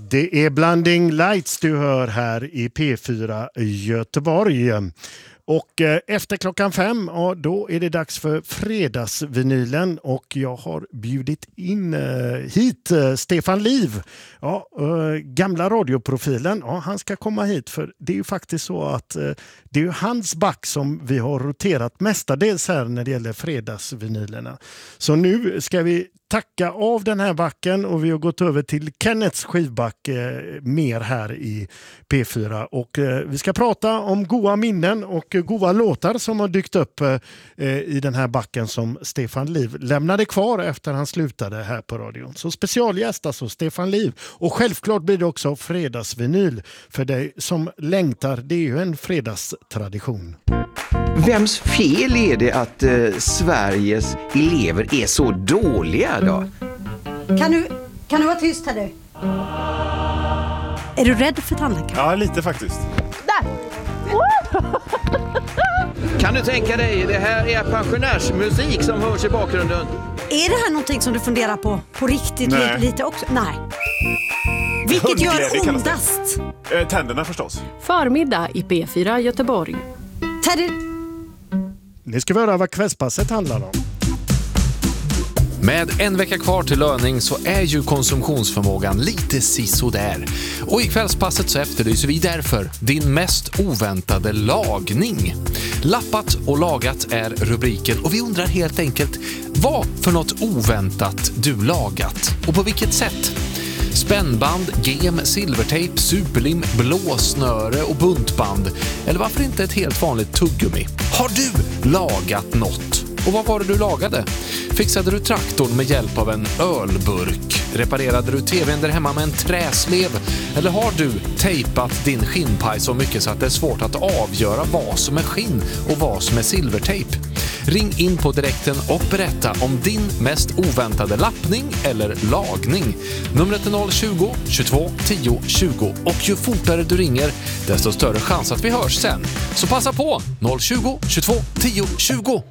Det är Blinding Lights du hör här i P4 Göteborg. Och efter klockan 5, då är det dags för fredagsvinylen och jag har bjudit in hit Stefan Liv. Ja, gamla radioprofilen, han ska komma hit för det är ju faktiskt så att det är ju hans back som vi har roterat mestadels här när det gäller fredagsvinylerna. Så nu ska vi tacka av den här backen och vi har gått över till Kenneths skivback mer här i P4 och vi ska prata om goda minnen och goda låtar som har dykt upp i den här backen som Stefan Liv lämnade kvar efter han slutade här på radion. Så specialgäst alltså Stefan Liv och självklart blir det också fredagsvinyl för dig som längtar, det är ju en fredagstradition. Vems fel är det att Sveriges elever är så dåliga då? Kan du vara tyst här nu? Är du rädd för tandläkaren? Ja, lite faktiskt. Där! Kan du tänka dig, det här är pensionärsmusik som hörs i bakgrunden. Är det här någonting som du funderar på riktigt lite också? Nej. Vilket gör ondast? Tänderna förstås. Förmiddag i P4 Göteborg. Teddy. Nu ska vi höra vad kvällspasset handlar om. Med en vecka kvar till löning så är ju konsumtionsförmågan lite sisådär. Och i kvällspasset så efterlyser vi därför din mest oväntade lagning. Lappat och lagat är rubriken och vi undrar helt enkelt vad för något oväntat du lagat och på vilket sätt. Spännband, gem, silvertejp, superlim, blåsnöre och buntband. Eller varför inte ett helt vanligt tuggummi? Har du lagat något? Och vad var det du lagade? Fixade du traktorn med hjälp av en ölburk? Reparerade du tvn där hemma med en träslev? Eller har du tejpat din skinnpaj så mycket så att det är svårt att avgöra vad som är skinn och vad som är silvertejp? Ring in på direkten och berätta om din mest oväntade lappning eller lagning. Numret är 020 22 10 20 och ju fortare du ringer desto större chans att vi hörs sen. Så passa på 020 22 10 20.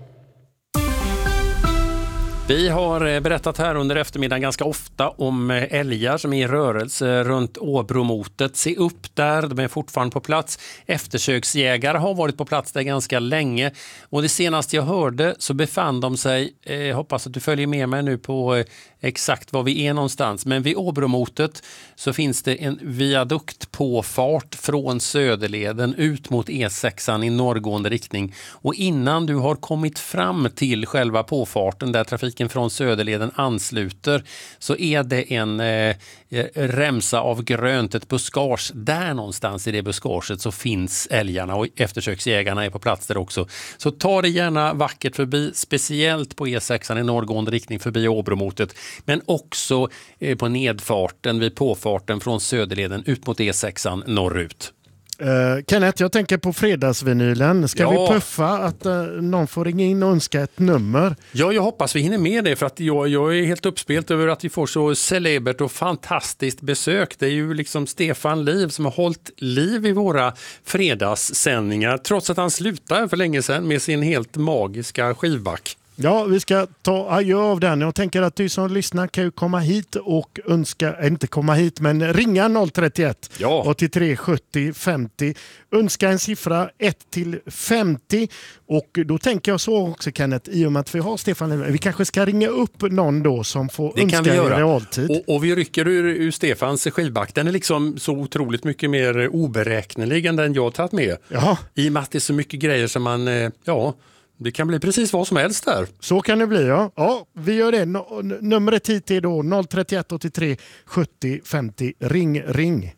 Vi har berättat här under eftermiddagen ganska ofta om älgar som är i rörelse runt Åbromotet. Se upp där, de är fortfarande på plats. Eftersöksjägare har varit på plats där ganska länge. Och det senaste jag hörde så befann de sig, hoppas att du följer med mig nu på exakt var vi är någonstans. Men vid Åbromotet så finns det en viaduktpåfart från Söderleden ut mot E6 i norrgående riktning. Och innan du har kommit fram till själva påfarten där trafiken från Söderleden ansluter så är det en remsa av grönt, ett buskage. Där någonstans i det buskaget så finns älgarna och eftersöksjägarna är på plats där också. Så ta det gärna vackert förbi, speciellt på E6 i norrgående riktning förbi Åbromotet. Men också på nedfarten vid påfarten från Söderleden ut mot E6 norrut. Kenneth, jag tänker på fredagsvinylen. Ska vi puffa att någon får ringa in och önska ett nummer? Ja, jag hoppas vi hinner med det för att jag är helt uppspelt över att vi får så celebert och fantastiskt besök. Det är ju liksom Stefan Liv som har hållit liv i våra fredagssändningar trots att han slutade för länge sedan med sin helt magiska skivback. Ja, vi ska ta adjö av den. Jag tänker att du som lyssnar kan ju komma hit och önska, inte komma hit men ringa 031 83 70 50. Önska en siffra 1 till 50 och då tänker jag så också Kenneth, i och med att vi har Stefan, vi kanske ska ringa upp någon då som får det önska i realtid. Och vi rycker ur Stefans skivback. Den är liksom så otroligt mycket mer oberäknelig än den jag tagit med. Jaha. I och med att det är så mycket grejer som man, det kan bli precis vad som helst där. Så kan det bli, ja. Ja, vi gör det. Numret hit är då 031 83 70 50. Ring.